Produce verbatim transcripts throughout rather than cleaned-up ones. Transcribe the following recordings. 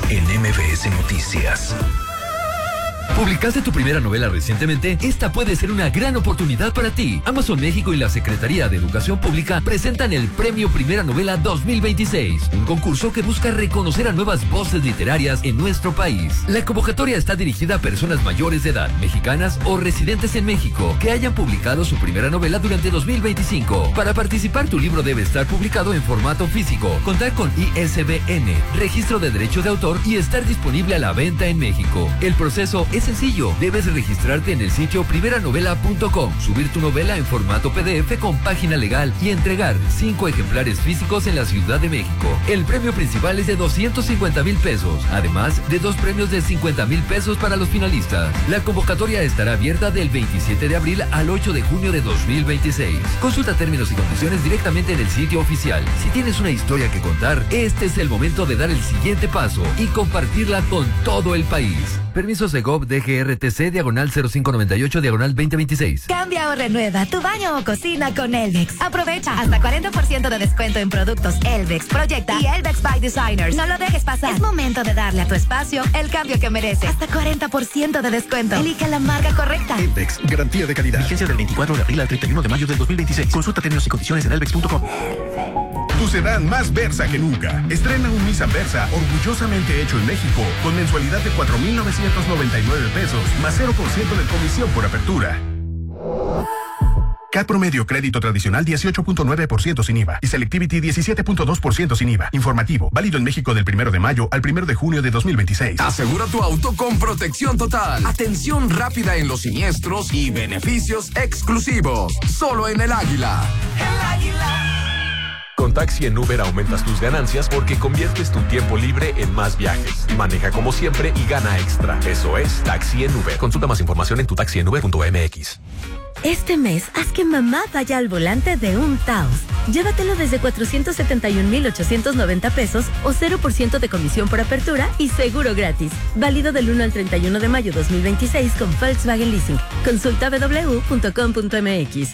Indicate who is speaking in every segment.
Speaker 1: en M B S Noticias. ¿Publicaste tu primera novela recientemente? Esta puede ser una gran oportunidad para ti. Amazon México y la Secretaría de Educación Pública presentan el Premio Primera Novela dos mil veintiséis, un concurso que busca reconocer a nuevas voces literarias en nuestro país. La convocatoria está dirigida a personas mayores de edad, mexicanas o residentes en México, que hayan publicado su primera novela durante dos mil veinticinco. Para participar, tu libro debe estar publicado en formato físico, contar con I S B N, registro de derecho de autor y estar disponible a la venta en México. El proceso es sencillo. Debes registrarte en el sitio primera novela punto com, subir tu novela en formato P D F con página legal y entregar cinco ejemplares físicos en la Ciudad de México. El premio principal es de doscientos cincuenta mil pesos, además de dos premios de cincuenta mil pesos para los finalistas. La convocatoria estará abierta del veintisiete de abril al ocho de junio de dos mil veintiséis. Consulta términos y condiciones directamente en el sitio oficial. Si tienes una historia que contar, este es el momento de dar el siguiente paso y compartirla con todo el país. Permiso Segov D G R T C diagonal cero cinco noventa y ocho diagonal veinte veintiséis.
Speaker 2: Cambia o renueva tu baño o cocina con Elvex. Aprovecha hasta cuarenta por ciento de descuento en productos Elvex, Proyecta y Elvex by Designers. No lo dejes pasar. Es momento de darle a tu espacio el cambio que merece. Hasta cuarenta por ciento de descuento. Elige la marca correcta.
Speaker 3: Elvex, garantía de calidad. Vigencia del veinticuatro de abril al treinta y uno de mayo del dos mil veintiséis. Consulta términos y condiciones en elvex punto com.
Speaker 4: Tu sedán más Versa que nunca. Estrena un Nissan Versa orgullosamente hecho en México con mensualidad de cuatro mil novecientos noventa y nueve pesos más cero por ciento de comisión por apertura. C A T promedio crédito tradicional dieciocho punto nueve por ciento sin I V A y Selectivity diecisiete punto dos por ciento sin I V A. Informativo, válido en México del primero de mayo al primero de junio de dos mil veintiséis.
Speaker 5: Asegura tu auto con protección total, atención rápida en los siniestros y beneficios exclusivos. Solo en El Águila.
Speaker 6: El Águila.
Speaker 7: Con Taxi en Uber aumentas tus ganancias porque conviertes tu tiempo libre en más viajes. Maneja como siempre y gana extra. Eso es Taxi en Uber. Consulta más información en tu taxi en uber punto m x.
Speaker 8: Este mes, haz que mamá vaya al volante de un Taos. Llévatelo desde cuatrocientos setenta y un mil ochocientos noventa pesos o cero por ciento de comisión por apertura y seguro gratis. Válido del uno al treinta y uno de mayo dos mil veintiséis con Volkswagen Leasing. Consulta w w w punto com punto m x.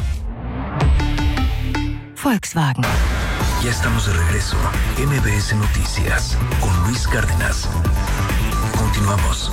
Speaker 2: Volkswagen.
Speaker 1: Ya estamos de regreso. M B S Noticias con Luis Cárdenas. Continuamos.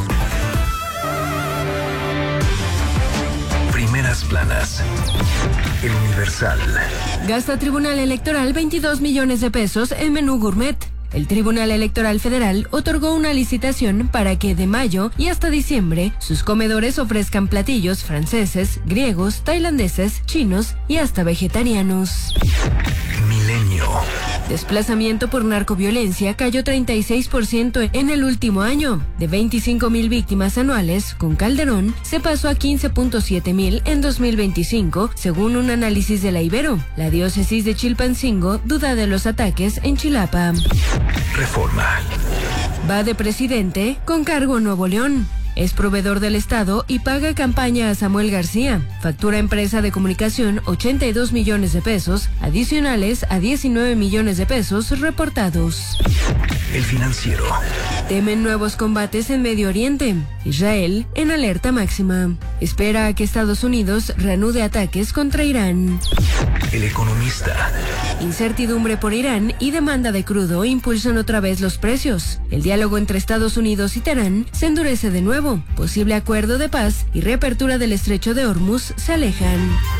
Speaker 1: Primeras planas. El Universal.
Speaker 9: Gasta Tribunal Electoral veintidós millones de pesos en menú gourmet. El Tribunal Electoral Federal otorgó una licitación para que de mayo y hasta diciembre sus comedores ofrezcan platillos franceses, griegos, tailandeses, chinos y hasta vegetarianos.
Speaker 1: Milenio.
Speaker 9: Desplazamiento por narcoviolencia cayó treinta y seis por ciento en el último año. De veinticinco mil víctimas anuales, con Calderón se pasó a quince punto siete mil en dos mil veinticinco, según un análisis de la Ibero. La diócesis de Chilpancingo duda de los ataques en Chilapa.
Speaker 1: Reforma.
Speaker 9: Va de presidente con cargo en Nuevo León. Es proveedor del Estado y paga campaña a Samuel García. Factura empresa de comunicación ochenta y dos millones de pesos, adicionales a diecinueve millones de pesos reportados.
Speaker 1: El Financiero.
Speaker 9: Temen nuevos combates en Medio Oriente. Israel en alerta máxima. Espera a que Estados Unidos reanude ataques contra Irán.
Speaker 1: El Economista.
Speaker 9: Incertidumbre por Irán y demanda de crudo impulsan otra vez los precios. El diálogo entre Estados Unidos y Teherán se endurece de nuevo. Posible acuerdo de paz y reapertura del estrecho de Hormuz se alejan.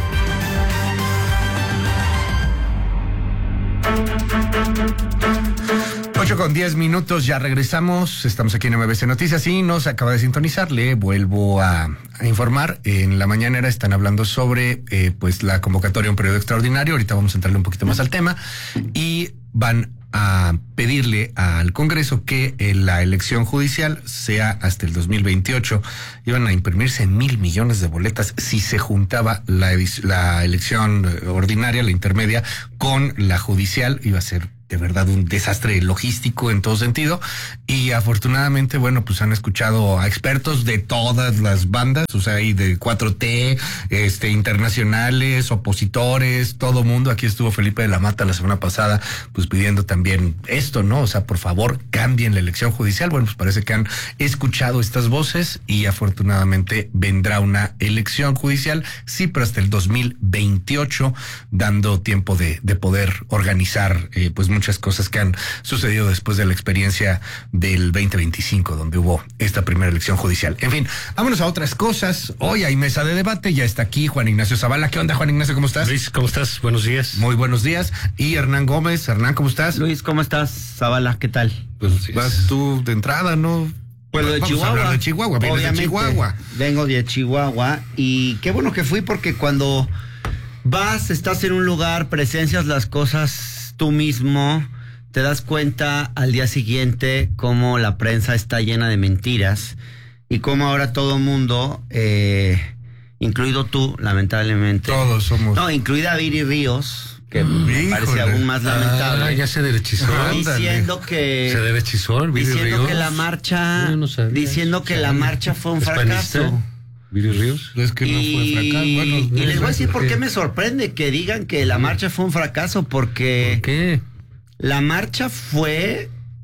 Speaker 10: ocho con diez minutos, ya regresamos. Estamos aquí en M B S Noticias y nos acaba de sintonizar. Le vuelvo a, a informar. En la mañanera están hablando sobre eh, pues la convocatoria a un periodo extraordinario. Ahorita vamos a entrarle un poquito más al tema. Y van a pedirle al Congreso que eh, la elección judicial sea hasta el dos mil veintiocho. Iban a imprimirse mil millones de boletas si se juntaba la, la elección ordinaria, la intermedia, con la judicial. Iba a ser de verdad un desastre logístico en todo sentido. Y afortunadamente, bueno, pues han escuchado a expertos de todas las bandas, o sea, y de cuatro T, este, internacionales, opositores, todo mundo. Aquí estuvo Felipe de la Mata la semana pasada, pues pidiendo también esto, ¿no? O sea, por favor, cambien la elección judicial. Bueno, pues parece que han escuchado estas voces y afortunadamente vendrá una elección judicial, sí, pero hasta el dos mil veintiocho, dando tiempo de, de poder organizar, eh, pues, muchas cosas que han sucedido después de la experiencia del veinte veinticinco, donde hubo esta primera elección judicial. En fin, vámonos a otras cosas. Hoy hay mesa de debate, ya está aquí Juan Ignacio Zavala. ¿Qué onda, Juan Ignacio? ¿Cómo estás?
Speaker 6: Luis, ¿cómo estás? Buenos días.
Speaker 10: Muy buenos días. Y Hernán Gómez. Hernán, ¿cómo estás?
Speaker 11: Luis, ¿cómo estás? Zavala, ¿qué tal?
Speaker 10: Pues vas tú de entrada, ¿no?
Speaker 11: Pues de
Speaker 10: Vamos
Speaker 11: Chihuahua.
Speaker 10: a hablar de Chihuahua, vienes de Chihuahua.
Speaker 11: Vengo de Chihuahua y qué bueno que fui porque cuando vas, estás en un lugar, presencias las cosas tú mismo, te das cuenta al día siguiente cómo la prensa está llena de mentiras y cómo ahora todo mundo, eh, incluido tú, lamentablemente.
Speaker 10: Todos somos.
Speaker 11: No, incluida Viri Ríos, que me parece aún más lamentable.
Speaker 6: Ah, ya se derechizó.
Speaker 11: Diciendo que
Speaker 6: se derechizó el Viri
Speaker 11: diciendo
Speaker 6: Ríos.
Speaker 11: que la marcha
Speaker 6: no
Speaker 11: diciendo que la marcha fue un fracaso.
Speaker 6: Viri Ríos.
Speaker 10: Es que no
Speaker 11: y,
Speaker 10: fue fracaso. Bueno,
Speaker 11: y les voy a decir por
Speaker 6: qué.
Speaker 11: qué me sorprende que digan que la marcha fue un fracaso, porque
Speaker 6: ¿Por qué?
Speaker 11: la marcha fue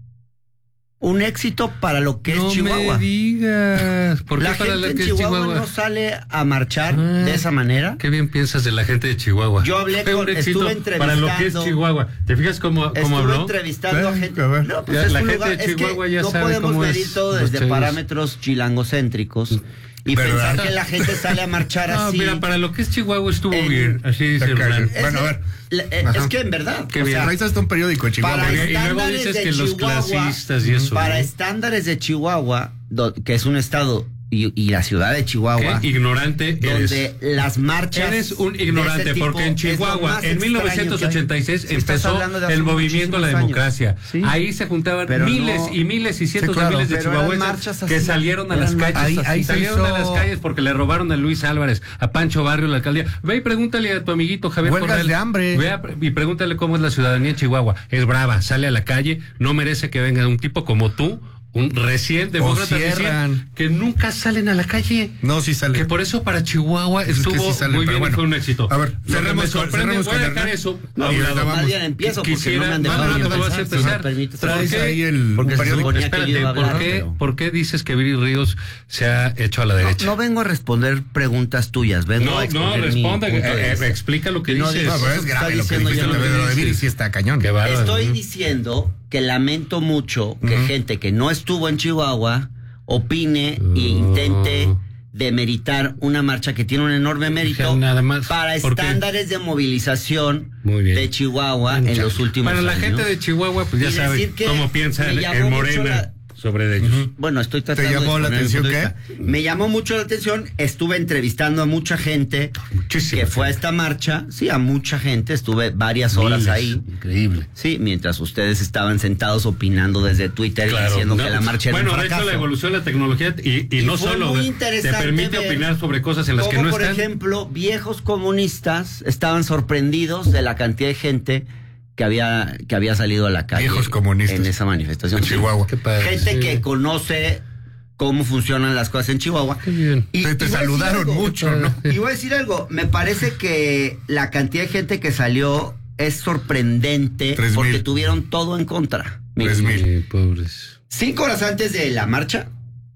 Speaker 11: un éxito para lo que
Speaker 6: no
Speaker 11: es Chihuahua.
Speaker 6: me digas. ¿Por
Speaker 11: la
Speaker 6: qué para
Speaker 11: gente
Speaker 6: lo
Speaker 11: en
Speaker 6: que es
Speaker 11: Chihuahua,
Speaker 6: Chihuahua
Speaker 11: no sale a marchar
Speaker 6: Ah,
Speaker 11: de esa manera.
Speaker 6: Qué bien piensas de la gente de Chihuahua.
Speaker 11: Yo hablé
Speaker 6: Fue
Speaker 11: con,
Speaker 6: un éxito
Speaker 11: estuve
Speaker 6: para lo que es
Speaker 11: entrevistando-
Speaker 6: Chihuahua. ¿Te fijas cómo, cómo
Speaker 11: Estuve
Speaker 6: habló?
Speaker 11: entrevistando a
Speaker 10: Ven,
Speaker 11: gente.
Speaker 10: a ver.
Speaker 11: No, pues
Speaker 6: Ya,
Speaker 11: es
Speaker 6: la
Speaker 11: un
Speaker 6: gente
Speaker 11: lugar,
Speaker 6: de
Speaker 11: es que
Speaker 6: Chihuahua ya
Speaker 11: no
Speaker 6: sabe
Speaker 11: podemos
Speaker 6: cómo
Speaker 11: medir
Speaker 6: es
Speaker 11: todo
Speaker 6: los
Speaker 11: desde
Speaker 6: chavos.
Speaker 11: parámetros chilangocéntricos y
Speaker 10: Pero,
Speaker 11: pensar
Speaker 10: ¿verdad?
Speaker 11: que la gente sale a marchar
Speaker 6: No,
Speaker 11: así.
Speaker 6: mira, para lo que es Chihuahua estuvo
Speaker 11: En-
Speaker 6: bien. Así dice
Speaker 10: Está
Speaker 6: Hernán.
Speaker 10: cagado.
Speaker 11: Es,
Speaker 10: Bueno, a
Speaker 11: que-
Speaker 10: ver.
Speaker 11: la- eh,
Speaker 10: Ajá.
Speaker 11: es que en verdad,
Speaker 10: Qué
Speaker 11: o
Speaker 10: bien.
Speaker 11: sea,
Speaker 10: Ahí está un periódico de Chihuahua.
Speaker 11: para
Speaker 6: Y luego
Speaker 11: estándares
Speaker 6: dices
Speaker 11: de
Speaker 6: que los
Speaker 11: Chihuahua,
Speaker 6: clasistas y eso.
Speaker 11: para
Speaker 6: ¿no?
Speaker 11: estándares de Chihuahua, do- que es un estado y, y la ciudad de Chihuahua,
Speaker 6: ¿Qué ignorante eres?
Speaker 11: donde las marchas
Speaker 6: Eres un
Speaker 11: de
Speaker 6: ignorante,
Speaker 11: ese tipo
Speaker 6: porque en
Speaker 11: es lo
Speaker 6: Chihuahua,
Speaker 11: más
Speaker 6: en
Speaker 11: extraño
Speaker 6: mil novecientos ochenta y seis
Speaker 11: que hay. Si estás
Speaker 6: empezó
Speaker 11: hablando de hace
Speaker 6: el movimiento a la
Speaker 11: muchísimos años.
Speaker 6: democracia.
Speaker 11: Sí.
Speaker 6: Ahí se juntaban
Speaker 11: Pero
Speaker 6: miles
Speaker 11: no-
Speaker 6: y miles y cientos
Speaker 10: Sí, claro.
Speaker 6: de miles de
Speaker 11: Pero eran
Speaker 6: chihuahuenses
Speaker 11: marchas así.
Speaker 6: que salieron a las
Speaker 11: Eran
Speaker 6: calles.
Speaker 10: marchas así. Ahí se
Speaker 6: salieron
Speaker 10: hizo-
Speaker 6: a las calles porque le robaron a Luis Álvarez, a Pancho Barrio, la alcaldía. Ve y pregúntale a tu amiguito Javier
Speaker 10: Huelgas
Speaker 6: Corral.
Speaker 10: de hambre.
Speaker 6: Ve a- y pregúntale cómo es la ciudadanía en Chihuahua. Es brava, sale a la calle, no merece que venga un tipo como tú, un recién demócrata,
Speaker 10: cierran.
Speaker 6: decir que nunca salen a la calle.
Speaker 10: No, sí sale.
Speaker 6: Que por eso para Chihuahua
Speaker 10: Es que
Speaker 6: estuvo
Speaker 10: sí salen,
Speaker 6: muy
Speaker 10: pero
Speaker 6: bien
Speaker 10: bueno.
Speaker 6: y fue un éxito.
Speaker 10: A ver,
Speaker 6: Lo que
Speaker 10: cerremos
Speaker 6: me
Speaker 10: con-
Speaker 6: sorprende,
Speaker 10: cerremos
Speaker 6: voy a
Speaker 10: con
Speaker 6: dejar
Speaker 10: Hernán.
Speaker 6: eso.
Speaker 10: No,
Speaker 6: a un
Speaker 10: y
Speaker 6: lado.
Speaker 10: ahorita vamos.
Speaker 11: Más bien empiezo porque
Speaker 6: Quisiera-
Speaker 11: no me han
Speaker 6: no,
Speaker 11: dejado
Speaker 6: no,
Speaker 11: ni
Speaker 6: no, no vas a
Speaker 11: empezar, si me
Speaker 6: empezar.
Speaker 11: permites.
Speaker 10: Traes
Speaker 6: ¿Por qué?
Speaker 10: ahí el
Speaker 11: Porque
Speaker 10: un
Speaker 11: se
Speaker 10: periódico.
Speaker 11: suponía que yo
Speaker 6: Espérate,
Speaker 11: iba a
Speaker 6: ¿por
Speaker 11: hablar,
Speaker 6: qué,
Speaker 11: pero-
Speaker 6: ¿por qué dices que Viri Ríos se ha hecho a la derecha?
Speaker 11: No, no vengo a responder preguntas tuyas, vengo
Speaker 6: No,
Speaker 11: a
Speaker 6: no,
Speaker 11: exponer mi
Speaker 6: responda,
Speaker 11: punto de
Speaker 6: eh,
Speaker 11: vista.
Speaker 6: explica lo que
Speaker 11: Y no
Speaker 6: dices.
Speaker 11: digas-
Speaker 10: No, pero
Speaker 11: Eso
Speaker 10: es
Speaker 11: que
Speaker 10: grave
Speaker 11: está
Speaker 10: lo que
Speaker 11: diciendo
Speaker 10: dijiste
Speaker 11: yo no
Speaker 10: de lo de
Speaker 6: dices.
Speaker 10: Viri, sí está cañón.
Speaker 6: Qué bárbaro.
Speaker 11: Estoy
Speaker 6: Ujú.
Speaker 11: diciendo que lamento mucho que gente que no estuvo en Chihuahua opine e intente demeritar una marcha que tiene un enorme mérito
Speaker 6: nada más.
Speaker 11: para
Speaker 6: ¿Por qué?
Speaker 11: estándares de movilización
Speaker 6: Muy bien.
Speaker 11: de Chihuahua en los últimos
Speaker 6: Para
Speaker 11: años.
Speaker 6: la gente de Chihuahua, pues ya
Speaker 11: Y
Speaker 6: sabe
Speaker 11: decir que
Speaker 6: cómo piensan
Speaker 11: me
Speaker 6: en,
Speaker 11: llamó
Speaker 6: en
Speaker 11: mucho
Speaker 6: Morena
Speaker 11: la-
Speaker 6: sobre ellos.
Speaker 11: Bueno, estoy tratando
Speaker 10: ¿Te llamó
Speaker 11: de
Speaker 10: la
Speaker 11: exponer mi
Speaker 10: atención
Speaker 11: punto de
Speaker 10: qué?
Speaker 11: vista. Me llamó mucho la atención. Estuve entrevistando a mucha gente
Speaker 6: Muchísima
Speaker 11: que fue a
Speaker 6: gente.
Speaker 11: esta marcha. Sí, a mucha gente. Estuve varias horas
Speaker 6: Miles.
Speaker 11: ahí.
Speaker 6: Increíble.
Speaker 11: Sí, mientras ustedes estaban sentados opinando desde Twitter
Speaker 6: Claro,
Speaker 11: diciendo
Speaker 6: no,
Speaker 11: que la marcha era
Speaker 6: bueno,
Speaker 11: un
Speaker 6: de hecho
Speaker 11: fracaso.
Speaker 6: la evolución de la tecnología y, y
Speaker 11: Y
Speaker 6: no
Speaker 11: fue
Speaker 6: solo
Speaker 11: muy
Speaker 6: de- te
Speaker 11: interesante
Speaker 6: permite
Speaker 11: ver
Speaker 6: opinar sobre cosas en las que
Speaker 11: Como,
Speaker 6: no
Speaker 11: por
Speaker 6: están.
Speaker 11: ejemplo, viejos comunistas estaban sorprendidos de la cantidad de gente que había que había salido a la calle.
Speaker 10: Viejos comunistas.
Speaker 11: En esa manifestación.
Speaker 10: En Chihuahua.
Speaker 6: Qué padre,
Speaker 11: Gente
Speaker 6: sí.
Speaker 11: que conoce cómo funcionan las cosas en Chihuahua.
Speaker 6: Qué bien.
Speaker 11: Y,
Speaker 10: Te, te
Speaker 11: y voy a decir
Speaker 10: saludaron
Speaker 11: algo,
Speaker 10: mucho, ¿no?
Speaker 11: Y voy a decir algo, me parece que la cantidad de gente que salió es sorprendente
Speaker 10: Tres
Speaker 11: porque
Speaker 10: mil.
Speaker 11: tuvieron todo en contra. Mira,
Speaker 10: Tres mil.
Speaker 6: Sí, pobres.
Speaker 11: Cinco horas antes de la marcha,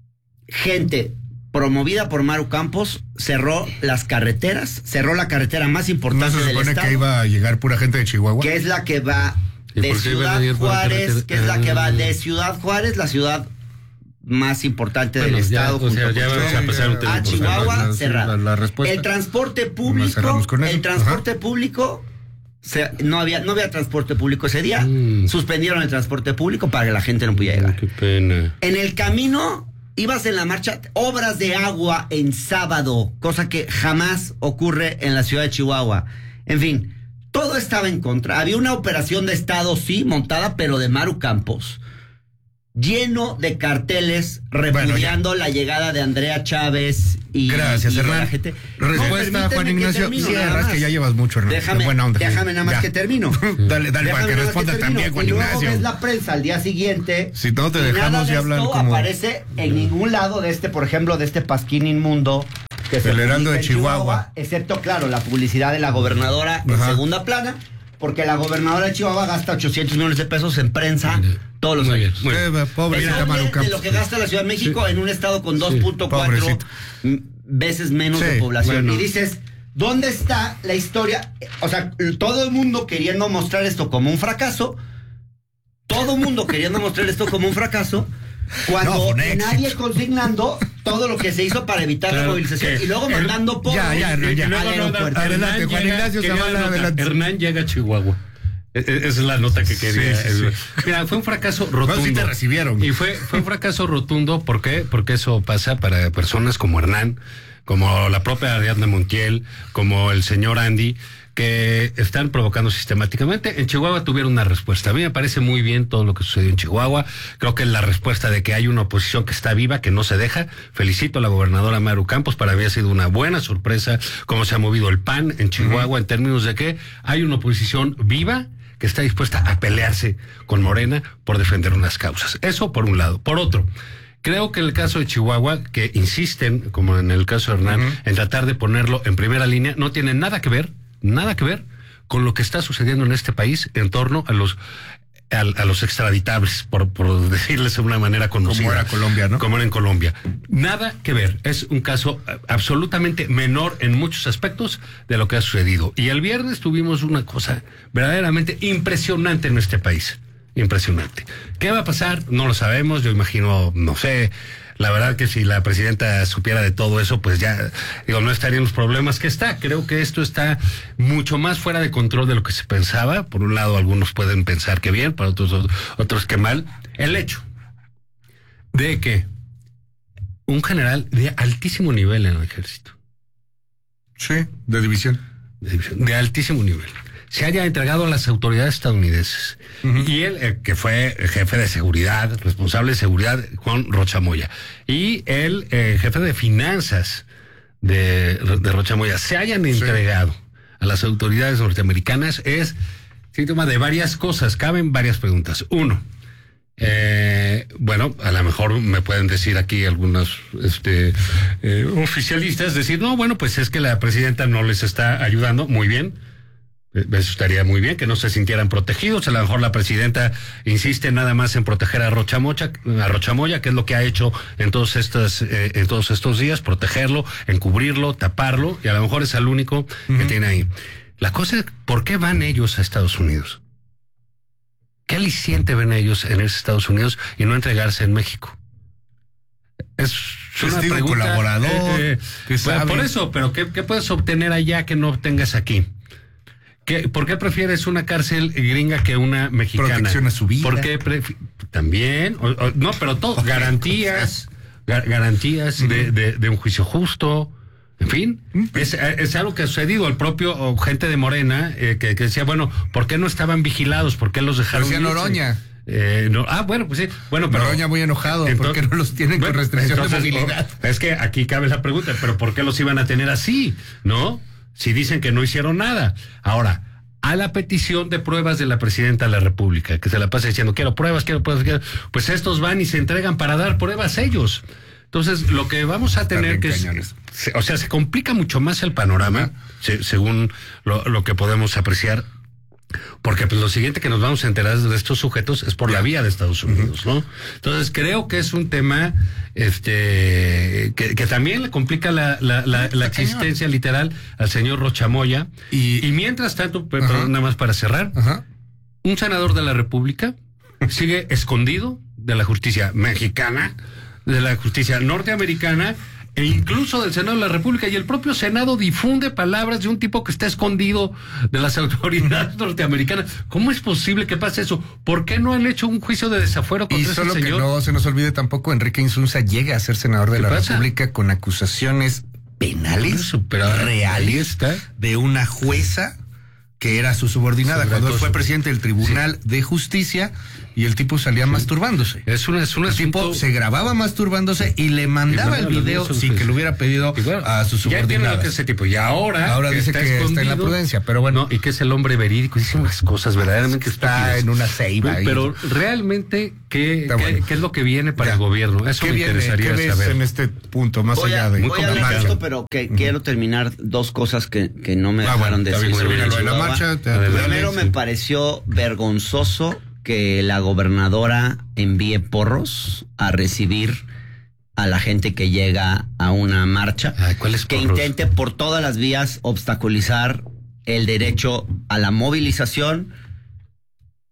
Speaker 11: gente promovida por Maru Campos cerró las carreteras, cerró la carretera más
Speaker 10: ¿No
Speaker 11: importante
Speaker 10: se
Speaker 11: del
Speaker 10: supone
Speaker 11: estado,
Speaker 10: que iba a llegar pura gente de Chihuahua?
Speaker 11: que es la que va
Speaker 6: ¿Y
Speaker 11: de
Speaker 6: por qué iban a
Speaker 11: Ciudad
Speaker 6: ir por la
Speaker 11: Juárez,
Speaker 6: carretera?
Speaker 11: que es la que va
Speaker 6: Ah.
Speaker 11: de Ciudad Juárez, la ciudad más importante
Speaker 6: Bueno,
Speaker 11: del
Speaker 6: ya,
Speaker 11: estado.
Speaker 6: o
Speaker 11: junto
Speaker 6: sea,
Speaker 11: con
Speaker 6: ya vamos a
Speaker 11: Chihuahua.
Speaker 6: pasar un tema
Speaker 11: a
Speaker 6: por
Speaker 11: Chihuahua
Speaker 10: la- la-
Speaker 11: cerrado.
Speaker 10: la- la respuesta.
Speaker 11: El transporte
Speaker 10: Nos
Speaker 11: público,
Speaker 10: cerramos con eso.
Speaker 11: el transporte
Speaker 10: Ajá.
Speaker 11: público, se- no había no había transporte público ese día.
Speaker 6: Mm.
Speaker 11: Suspendieron el transporte público para que la gente no pudiera llegar.
Speaker 6: Qué pena.
Speaker 11: En el camino ibas en la marcha, obras de agua en sábado, cosa que jamás ocurre en la ciudad de Chihuahua. En fin, todo estaba en contra. Había una operación de Estado, sí, montada, pero de Maru Campos. Lleno de carteles repudiando la llegada de Andrea Chávez y,
Speaker 10: Gracias,
Speaker 11: y de
Speaker 10: Hernán.
Speaker 11: la gente.
Speaker 10: Respuesta,
Speaker 11: No, permíteme
Speaker 10: Juan
Speaker 11: que
Speaker 10: Ignacio.
Speaker 11: termino,
Speaker 10: Sí,
Speaker 11: nada
Speaker 10: es
Speaker 11: más.
Speaker 10: que ya llevas mucho, Hernán.
Speaker 11: Déjame,
Speaker 10: Buena onda.
Speaker 11: déjame nada más
Speaker 10: Ya.
Speaker 11: que termino.
Speaker 10: Dale, dale, para
Speaker 11: Déjame
Speaker 10: que
Speaker 11: nada más
Speaker 10: responda
Speaker 11: termino.
Speaker 10: también, Juan
Speaker 11: Y luego
Speaker 10: Ignacio.
Speaker 11: ves la prensa al día siguiente.
Speaker 10: Si no te
Speaker 11: y
Speaker 10: dejamos,
Speaker 11: nada de
Speaker 10: ya hablan
Speaker 11: esto
Speaker 10: como-
Speaker 11: aparece en ningún lado de este, por ejemplo, de este pasquín inmundo que se
Speaker 10: El Heraldo
Speaker 11: publica
Speaker 10: de
Speaker 11: en
Speaker 10: Chihuahua.
Speaker 11: excepto, claro, la publicidad de la gobernadora en
Speaker 10: Ajá.
Speaker 11: segunda plana, porque la gobernadora de Chihuahua gasta ochocientos millones de pesos en prensa todos los
Speaker 6: Muy bien,
Speaker 11: años.
Speaker 6: muy bien.
Speaker 10: Eh,
Speaker 11: El
Speaker 10: Pobrecita
Speaker 11: doble
Speaker 10: Maru
Speaker 11: de
Speaker 10: Campos.
Speaker 11: lo que gasta la Ciudad de México en un estado con dos punto cuatro
Speaker 10: pobrecita.
Speaker 11: veces menos
Speaker 10: Sí,
Speaker 11: de población.
Speaker 6: bueno.
Speaker 11: Y dices, ¿dónde está la historia? O sea, todo el mundo queriendo mostrar esto como un fracaso, todo mundo queriendo mostrar esto como un fracaso, cuando no, nadie consignando todo lo que se hizo para evitar claro, la movilización y luego el, mandando pobres
Speaker 10: ya, ya, ya, ya,
Speaker 11: al
Speaker 10: aeropuerto. Adelante, Juan Ignacio Zavala, adelante.
Speaker 6: Hernán llega a Chihuahua. Esa es la nota que quería. Sí, sí, sí. Mira, fue un fracaso rotundo.
Speaker 10: No, sí te recibieron.
Speaker 6: Y fue, fue un fracaso rotundo. ¿Por qué? Porque eso pasa para personas como Hernán, como la propia Ariadna Montiel, como el señor Andy, que están provocando sistemáticamente. En Chihuahua tuvieron una respuesta. A mí me parece muy bien todo lo que sucedió en Chihuahua. Creo que la respuesta de que hay una oposición que está viva, que no se deja. Felicito a la gobernadora Maru Campos, para haber sido una buena sorpresa cómo se ha movido el P A N en Chihuahua, uh-huh. en términos de que hay una oposición viva que está dispuesta a pelearse con Morena por defender unas causas. Eso por un lado. Por otro, creo que en el caso de Chihuahua, que insisten, como en el caso de Hernán, uh-huh. en tratar de ponerlo en primera línea, no tiene nada que ver, nada que ver con lo que está sucediendo en este país en torno a los a, a los extraditables, por, por decirles de una manera conocida.
Speaker 10: Como era Colombia, ¿no?
Speaker 6: Como era en Colombia. Nada que ver. Es un caso absolutamente menor en muchos aspectos de lo que ha sucedido. Y el viernes tuvimos una cosa verdaderamente impresionante en este país. Impresionante. ¿Qué va a pasar? No lo sabemos. Yo imagino, no sé... La verdad que si la presidenta supiera de todo eso, pues ya, digo, no estaría en los problemas que está. Creo que esto está mucho más fuera de control de lo que se pensaba. Por un lado, algunos pueden pensar que bien, para otros, otros que mal. El hecho de que un general de altísimo nivel en el ejército.
Speaker 10: Sí, de división.
Speaker 6: De, división, de altísimo nivel. Se haya entregado a las autoridades estadounidenses. Uh-huh. Y él, eh, que fue jefe de seguridad, responsable de seguridad, Juan Rocha Moya. Y el eh, jefe de finanzas de, de Rocha Moya, se hayan sí. entregado a las autoridades norteamericanas, es síntoma de varias cosas. Caben varias preguntas. Uno, eh, bueno, a lo mejor me pueden decir aquí algunos este, eh, oficialistas, decir, no, bueno, pues es que la presidenta no les está ayudando. Muy bien. Eso estaría muy bien, que no se sintieran protegidos. A lo mejor la presidenta insiste nada más en proteger a Rocha Mocha, a Rocha Moya, que es lo que ha hecho en todos estos, eh, en todos estos días, protegerlo, encubrirlo, taparlo, y a lo mejor es el único uh-huh. que tiene ahí. La cosa es, ¿por qué van ellos a Estados Unidos? ¿Qué aliciente ven ellos en esos Estados Unidos y no entregarse en México? Es una pregunta,
Speaker 10: colaborador.
Speaker 6: Eh, eh, por, por eso, pero ¿qué, ¿qué puedes obtener allá que no obtengas aquí? ¿Qué, ¿Por qué prefieres una cárcel gringa que una mexicana?
Speaker 10: Protección a su vida.
Speaker 6: ¿Por qué prefi- También, o, o, no, pero todo, garantías, gar- garantías uh-huh. de, de, de un juicio justo, en fin, uh-huh. es, es algo que ha sucedido. El propio gente de Morena eh, que, que decía, bueno, ¿por qué no estaban vigilados? ¿Por qué los dejaron
Speaker 10: irse? Noroña.
Speaker 6: Eh, no, ah, bueno, pues sí. Bueno, pero
Speaker 10: Noroña muy enojado, entonces, ¿por qué no los tienen bueno, con restricción entonces, de movilidad?
Speaker 6: Oh, es que aquí cabe la pregunta, ¿pero por qué los iban a tener así? ¿No? Si dicen que no hicieron nada. Ahora, a la petición de pruebas de la presidenta de la República, que se la pasa diciendo, quiero pruebas, quiero pruebas, quiero... pues estos van y se entregan para dar pruebas ellos. Entonces, lo que vamos a tener que es, se, o sea, se complica mucho más el panorama, se, según lo, lo que podemos apreciar, porque pues lo siguiente que nos vamos a enterar de estos sujetos es por la vía de Estados Unidos, ¿no? Entonces creo que es un tema este que, que también le complica la, la, la, la existencia literal al señor Rocha Moya. Y, y mientras tanto, perdón, nada más para cerrar, Ajá. un senador de la República sigue escondido de la justicia mexicana, de la justicia norteamericana, e incluso del Senado de la República, y el propio Senado difunde palabras de un tipo que está escondido de las autoridades norteamericanas. ¿Cómo es posible que pase eso? ¿Por qué no han hecho un juicio de desafuero contra ese señor? Y solo
Speaker 10: que no se nos olvide tampoco, Enrique Insunza llega a ser senador de la pasa? República con acusaciones penales reales de una jueza que era su subordinada cuando él fue presidente del Tribunal sí. de Justicia, y el tipo salía sí. masturbándose.
Speaker 6: Es una, es un
Speaker 10: el
Speaker 6: asunto...
Speaker 10: tipo se grababa masturbándose y le mandaba y el video sin sí, que le hubiera pedido bueno, a su subordinada.
Speaker 6: Ya que ese tipo. Y ahora,
Speaker 10: ahora que dice que está en la prudencia, pero bueno.
Speaker 6: No, y que es el hombre verídico, dice unas cosas verdaderamente
Speaker 10: está estúpidas. En una ceiba.
Speaker 6: Pero ahí. realmente, ¿qué, qué, bueno. ¿qué es lo que viene para ya. el gobierno? Eso me viene, interesaría
Speaker 10: ¿qué ves
Speaker 6: saber.
Speaker 10: En este punto, más
Speaker 11: voy
Speaker 10: allá
Speaker 11: a,
Speaker 10: de...
Speaker 11: Voy a hablar esto, pero que uh-huh. quiero terminar dos cosas que, que no me ah, dejaron
Speaker 10: bueno,
Speaker 11: decir sobre
Speaker 10: lo de la marcha.
Speaker 11: Primero, me pareció vergonzoso que la gobernadora envíe porros a recibir a la gente que llega a una marcha.
Speaker 6: Ay, ¿cuál es
Speaker 11: que
Speaker 6: porros?
Speaker 11: Intente por todas las vías obstaculizar el derecho a la movilización,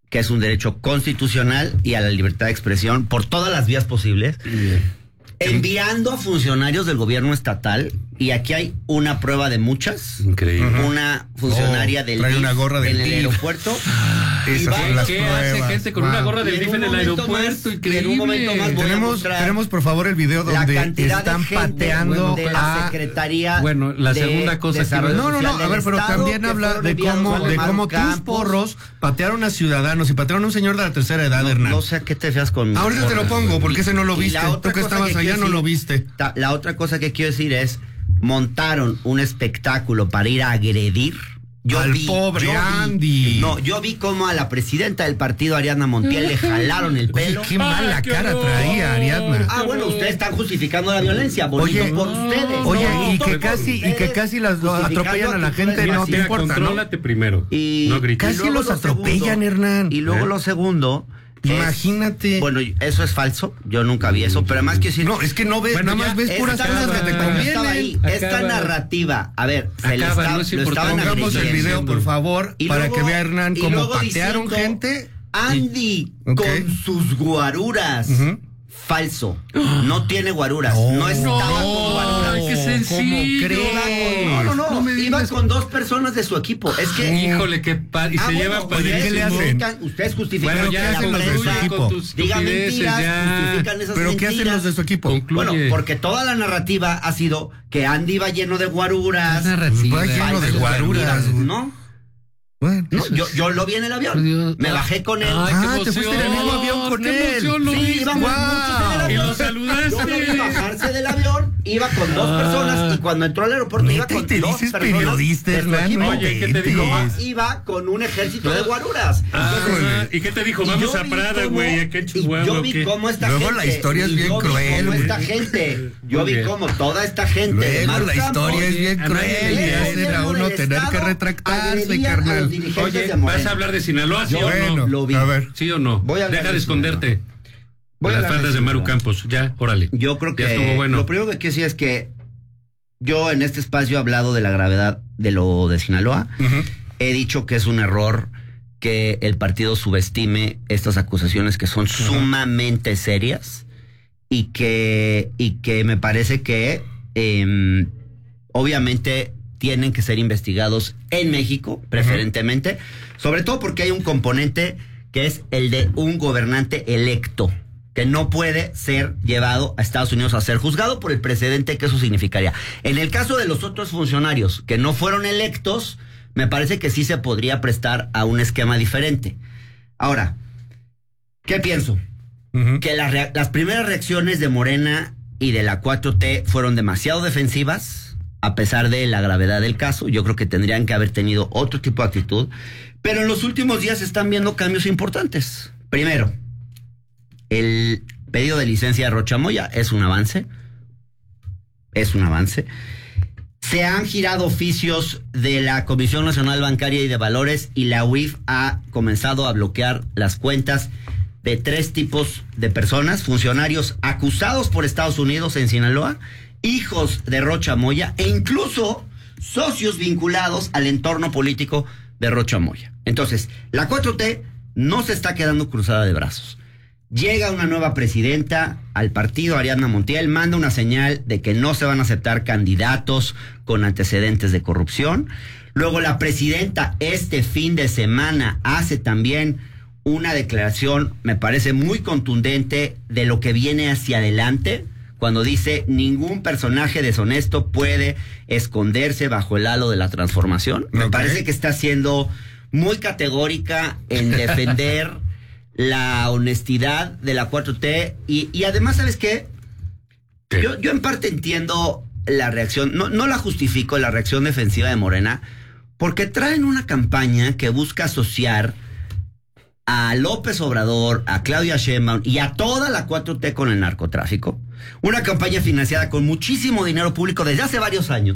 Speaker 11: que es un derecho constitucional, y a la libertad de expresión por todas las vías posibles, bien, enviando a funcionarios del gobierno estatal, y aquí hay una prueba de muchas.
Speaker 6: Increíble.
Speaker 11: Una funcionaria
Speaker 10: oh,
Speaker 11: del
Speaker 10: trae
Speaker 11: D I F
Speaker 10: una gorra del
Speaker 11: en el
Speaker 10: D I F.
Speaker 11: aeropuerto.
Speaker 10: Esas son las
Speaker 6: ¿Qué
Speaker 10: pruebas.
Speaker 6: hace gente con wow. una gorra del D I F en el aeropuerto?
Speaker 11: Más,
Speaker 6: Increíble.
Speaker 11: En un momento más voy
Speaker 10: tenemos,
Speaker 11: a
Speaker 10: tenemos por favor el video donde están pateando
Speaker 11: de la
Speaker 10: a
Speaker 11: Secretaría
Speaker 6: bueno, la
Speaker 11: de
Speaker 6: segunda cosa que
Speaker 10: no, no, no, a ver, pero también habla de cómo, de cómo tus porros patearon a ciudadanos y patearon a un señor de la tercera edad,
Speaker 11: no,
Speaker 10: Hernán.
Speaker 11: No sé a qué te fías con.
Speaker 10: Ahorita te lo pongo, porque ese no lo viste. Tú que estabas allá no lo viste.
Speaker 11: La otra cosa que quiero decir es, montaron un espectáculo para ir a agredir. Yo
Speaker 10: al
Speaker 11: vi,
Speaker 10: pobre
Speaker 11: yo
Speaker 10: Andy.
Speaker 11: Vi, no, yo vi cómo a la presidenta del partido, Ariadna Montiel, le jalaron el pelo.
Speaker 10: Oye, qué mala
Speaker 6: Ay, qué
Speaker 10: cara
Speaker 6: horror,
Speaker 10: traía Ariadna.
Speaker 11: Ah, bueno, ustedes están justificando la violencia, bonito
Speaker 10: oye,
Speaker 11: por ustedes.
Speaker 10: Oye,
Speaker 11: no,
Speaker 10: y que casi y que casi las atropellan a la gente, no te importa, ¿no?
Speaker 6: Contrólate primero.
Speaker 11: Y
Speaker 6: no grites.
Speaker 10: Casi los atropellan,
Speaker 11: segundo,
Speaker 10: Hernán.
Speaker 11: Y luego ¿Eh? lo segundo.
Speaker 10: Imagínate.
Speaker 11: Es, bueno, eso es falso. Yo nunca vi eso, pero además que decir.
Speaker 10: No, es que no ves,
Speaker 6: bueno,
Speaker 10: nada más ves puras
Speaker 11: cosas
Speaker 10: que te convienen.
Speaker 11: Esta narrativa, a ver, se le
Speaker 6: acaba,
Speaker 11: está,
Speaker 6: no es
Speaker 11: lo estaban
Speaker 10: Pongamos el video, por favor,
Speaker 11: y
Speaker 10: para
Speaker 11: luego,
Speaker 10: que vea Hernán cómo patearon
Speaker 11: diciendo,
Speaker 10: gente.
Speaker 11: Andy,
Speaker 10: y... okay.
Speaker 11: con sus guaruras. Uh-huh. Falso. No tiene guaruras.
Speaker 10: No,
Speaker 11: no estaba
Speaker 10: no,
Speaker 11: con guaruras.
Speaker 6: Qué sencillo.
Speaker 11: No, no, no. no iba con dos personas de su equipo. Es que.
Speaker 6: Híjole, qué padre. Y
Speaker 11: ah,
Speaker 6: se
Speaker 11: bueno,
Speaker 6: lleva
Speaker 11: oye,
Speaker 10: ¿qué le hacen?
Speaker 11: Ustedes justifican
Speaker 6: bueno,
Speaker 11: ya
Speaker 6: ¿qué hacen
Speaker 11: la
Speaker 6: los de su equipo?
Speaker 11: Digan mentiras,
Speaker 6: ya.
Speaker 11: justifican esas
Speaker 10: ¿Pero
Speaker 11: mentiras.
Speaker 10: qué hacen los de su equipo?
Speaker 6: Concluye.
Speaker 11: Bueno, porque toda la narrativa ha sido que Andy va lleno de guaruras.
Speaker 10: Va lleno de guaruras,
Speaker 11: ¿no?
Speaker 10: Bueno,
Speaker 11: no, yo, yo lo vi en el avión. Dios, me bajé con él.
Speaker 10: Ay, ah, te fuiste en el mismo avión con él.
Speaker 6: Emoción, lo
Speaker 11: sí, íbamos
Speaker 6: wow.
Speaker 11: muchos en el avión.
Speaker 6: Y lo saludaste.
Speaker 11: Yo lo vi bajarse del avión, iba con dos ah. personas, y cuando entró al aeropuerto iba con
Speaker 10: te
Speaker 11: dos
Speaker 10: dices
Speaker 11: personas.
Speaker 10: Periodista, Hernán,
Speaker 6: oye, ¿qué te dijo?
Speaker 11: Iba con un ejército de guaruras.
Speaker 6: Ah, Entonces, ¿y qué te dijo? Vamos a Prada, güey, a qué Chihuahua.
Speaker 11: Yo vi cómo esta
Speaker 10: Luego
Speaker 11: gente.
Speaker 10: la historia es bien cruel.
Speaker 11: Cómo esta gente. Yo vi cómo toda esta gente.
Speaker 10: Luego la historia es bien cruel y hacen a uno tener que retractarse, carnal.
Speaker 6: Oye, ¿vas a hablar de Sinaloa, sí o no?
Speaker 11: Lo vi.
Speaker 10: A ver.
Speaker 6: ¿Sí o no? Deja de esconderte. Voy a las faldas de Maru Campos. Ya, órale.
Speaker 11: Yo creo que
Speaker 6: estuvo bueno.
Speaker 11: Lo primero que quiero decir es que yo en este espacio he hablado de la gravedad de lo de Sinaloa. Uh-huh. He dicho que es un error que el partido subestime estas acusaciones que son uh-huh. sumamente serias y que, y que me parece que eh, obviamente tienen que ser investigados en México, preferentemente, uh-huh. sobre todo porque hay un componente que es el de un gobernante electo, que no puede ser llevado a Estados Unidos a ser juzgado por el precedente que eso significaría. En el caso de los otros funcionarios que no fueron electos, me parece que sí se podría prestar a un esquema diferente. Ahora, ¿qué pienso? Uh-huh. Que la rea- las primeras reacciones de Morena y de la cuatro T fueron demasiado defensivas, a pesar de la gravedad del caso. Yo creo que tendrían que haber tenido otro tipo de actitud. Pero en los últimos días se están viendo cambios importantes. Primero, el pedido de licencia de Rocha Moya es un avance. Es un avance. Se han girado oficios de la Comisión Nacional Bancaria y de Valores y la U I F ha comenzado a bloquear las cuentas de tres tipos de personas: funcionarios acusados por Estados Unidos en Sinaloa, hijos de Rocha Moya e incluso socios vinculados al entorno político de Rocha Moya. Entonces, la cuatro T no se está quedando cruzada de brazos. Llega una nueva presidenta al partido, Ariadna Montiel, manda una señal de que no se van a aceptar candidatos con antecedentes de corrupción. Luego la presidenta este fin de semana hace también una declaración, me parece muy contundente, de lo que viene hacia adelante, cuando dice: ningún personaje deshonesto puede esconderse bajo el halo de la transformación. Okay. Me parece que está siendo muy categórica en defender la honestidad de la cuatro T y, y además, ¿sabes qué? ¿Qué? Yo, yo en parte entiendo la reacción, no, no la justifico, la reacción defensiva de Morena, porque traen una campaña que busca asociar a López Obrador, a Claudia Sheinbaum y a toda la cuatro T con el narcotráfico. Una campaña financiada con muchísimo dinero público desde hace varios años.